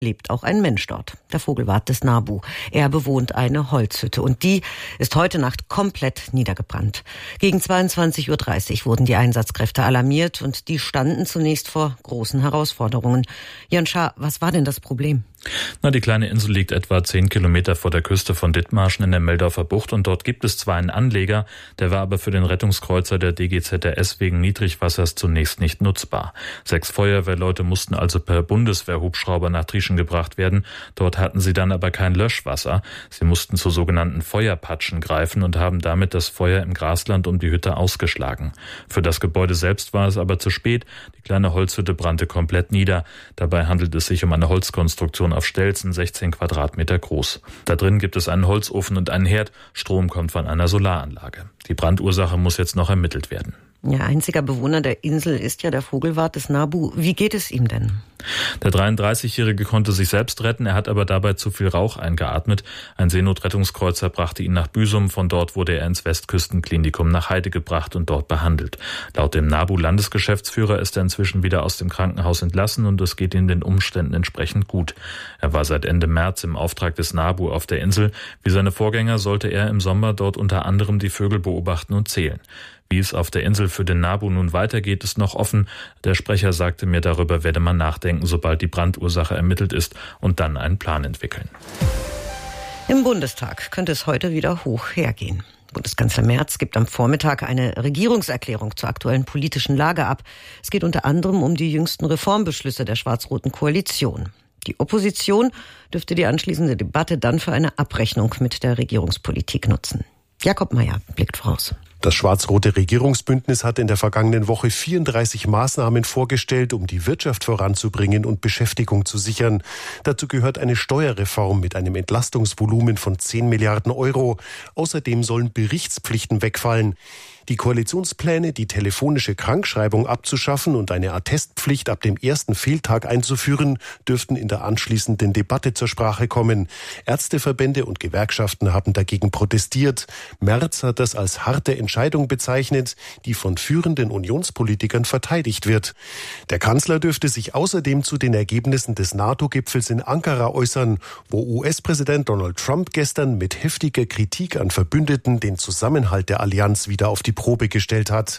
lebt auch ein Mensch dort, der Vogelwart des Nabu. Er bewohnt eine Holzhütte und die ist heute Nacht komplett niedergebrannt. Gegen 22:30 Uhr wurden die Einsatzkräfte alarmiert und die standen zunächst vor großen Herausforderungen. Jan Schaar, was war denn das Problem? Die kleine Insel liegt etwa 10 Kilometer vor der Küste von Dithmarschen in der Meldorfer Bucht und dort gibt es zwar einen Anleger, der war aber für den Rettungskreuzer der DGZRS wegen Niedrigwassers zunächst nicht nutzbar. 6 Feuerwehrleute mussten also per Bundeswehrhubschrauber nach Trieschen gebracht werden. Dort hatten sie dann aber kein Löschwasser. Sie mussten zu sogenannten Feuerpatschen greifen und haben damit das Feuer im Grasland um die Hütte ausgeschlagen. Für das Gebäude selbst war es aber zu spät. Die kleine Holzhütte brannte komplett nieder. Dabei handelt es sich um eine Holzkonstruktion auf Stelzen, 16 Quadratmeter groß. Da drin gibt es einen Holzofen und einen Herd. Strom kommt von einer Solaranlage. Die Brandursache muss jetzt noch ermittelt werden. Ja, einziger Bewohner der Insel ist ja der Vogelwart des Nabu. Wie geht es ihm denn? Der 33-Jährige konnte sich selbst retten, er hat aber dabei zu viel Rauch eingeatmet. Ein Seenotrettungskreuzer brachte ihn nach Büsum, von dort wurde er ins Westküstenklinikum nach Heide gebracht und dort behandelt. Laut dem NABU-Landesgeschäftsführer ist er inzwischen wieder aus dem Krankenhaus entlassen und es geht ihm den Umständen entsprechend gut. Er war seit Ende März im Auftrag des NABU auf der Insel. Wie seine Vorgänger sollte er im Sommer dort unter anderem die Vögel beobachten und zählen. Wie es auf der Insel für den NABU nun weitergeht, ist noch offen. Der Sprecher sagte mir, darüber werde man nachdenken, sobald die Brandursache ermittelt ist und dann einen Plan entwickeln. Im Bundestag könnte es heute wieder hoch hergehen. Bundeskanzler Merz gibt am Vormittag eine Regierungserklärung zur aktuellen politischen Lage ab. Es geht unter anderem um die jüngsten Reformbeschlüsse der schwarz-roten Koalition. Die Opposition dürfte die anschließende Debatte dann für eine Abrechnung mit der Regierungspolitik nutzen. Jakob Mayer blickt voraus. Das schwarz-rote Regierungsbündnis hat in der vergangenen Woche 34 Maßnahmen vorgestellt, um die Wirtschaft voranzubringen und Beschäftigung zu sichern. Dazu gehört eine Steuerreform mit einem Entlastungsvolumen von 10 Milliarden Euro. Außerdem sollen Berichtspflichten wegfallen. Die Koalitionspläne, die telefonische Krankschreibung abzuschaffen und eine Attestpflicht ab dem ersten Fehltag einzuführen, dürften in der anschließenden Debatte zur Sprache kommen. Ärzteverbände und Gewerkschaften haben dagegen protestiert. Merz hat das als harte Entscheidung bezeichnet, die von führenden Unionspolitikern verteidigt wird. Der Kanzler dürfte sich außerdem zu den Ergebnissen des NATO-Gipfels in Ankara äußern, wo US-Präsident Donald Trump gestern mit heftiger Kritik an Verbündeten den Zusammenhalt der Allianz wieder auf die Probe gestellt hat.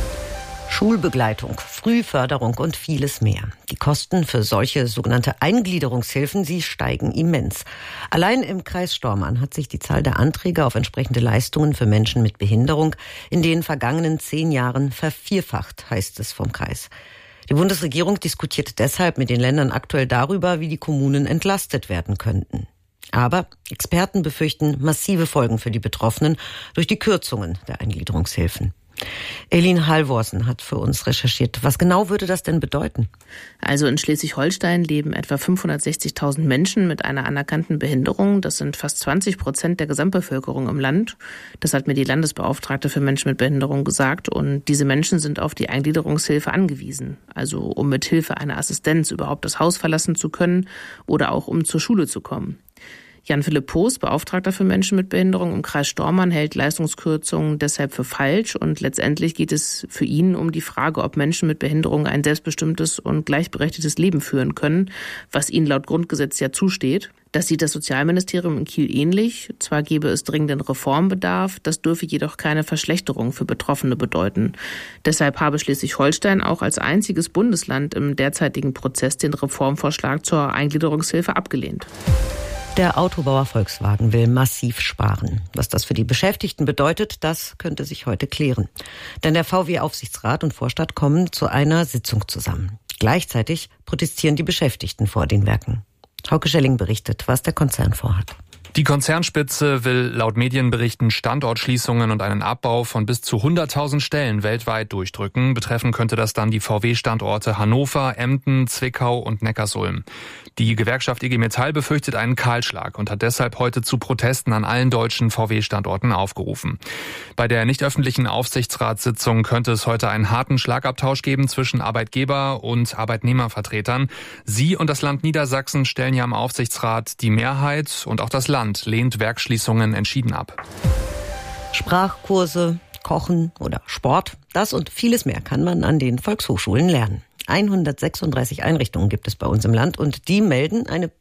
Schulbegleitung, Frühförderung und vieles mehr. Die Kosten für solche sogenannte Eingliederungshilfen, sie steigen immens. Allein im Kreis Stormarn hat sich die Zahl der Anträge auf entsprechende Leistungen für Menschen mit Behinderung in den vergangenen 10 Jahren vervierfacht, heißt es vom Kreis. Die Bundesregierung diskutiert deshalb mit den Ländern aktuell darüber, wie die Kommunen entlastet werden könnten. Aber Experten befürchten massive Folgen für die Betroffenen durch die Kürzungen der Eingliederungshilfen. Elin Halvorsen hat für uns recherchiert. Was genau würde das denn bedeuten? Also in Schleswig-Holstein leben etwa 560.000 Menschen mit einer anerkannten Behinderung. Das sind fast 20% der Gesamtbevölkerung im Land. Das hat mir die Landesbeauftragte für Menschen mit Behinderung gesagt. Und diese Menschen sind auf die Eingliederungshilfe angewiesen. Also um mit Hilfe einer Assistenz überhaupt das Haus verlassen zu können oder auch um zur Schule zu kommen. Jan-Philipp Poos, Beauftragter für Menschen mit Behinderung im Kreis Stormarn, hält Leistungskürzungen deshalb für falsch. Und letztendlich geht es für ihn um die Frage, ob Menschen mit Behinderung ein selbstbestimmtes und gleichberechtigtes Leben führen können, was ihnen laut Grundgesetz ja zusteht. Das sieht das Sozialministerium in Kiel ähnlich. Zwar gäbe es dringenden Reformbedarf, das dürfe jedoch keine Verschlechterung für Betroffene bedeuten. Deshalb habe Schleswig-Holstein auch als einziges Bundesland im derzeitigen Prozess den Reformvorschlag zur Eingliederungshilfe abgelehnt. Der Autobauer Volkswagen will massiv sparen. Was das für die Beschäftigten bedeutet, das könnte sich heute klären. Denn der VW-Aufsichtsrat und Vorstand kommen zu einer Sitzung zusammen. Gleichzeitig protestieren die Beschäftigten vor den Werken. Hauke Schelling berichtet, was der Konzern vorhat. Die Konzernspitze will laut Medienberichten Standortschließungen und einen Abbau von bis zu 100.000 Stellen weltweit durchdrücken. Betreffen könnte das dann die VW-Standorte Hannover, Emden, Zwickau und Neckarsulm. Die Gewerkschaft IG Metall befürchtet einen Kahlschlag und hat deshalb heute zu Protesten an allen deutschen VW-Standorten aufgerufen. Bei der nicht öffentlichen Aufsichtsratssitzung könnte es heute einen harten Schlagabtausch geben zwischen Arbeitgeber- und Arbeitnehmervertretern. Sie und das Land Niedersachsen stellen ja im Aufsichtsrat die Mehrheit und auch das Land lehnt Werksschließungen entschieden ab. Sprachkurse, Kochen oder Sport, das und vieles mehr kann man an den Volkshochschulen lernen. 136 Einrichtungen gibt es bei uns im Land und die melden eine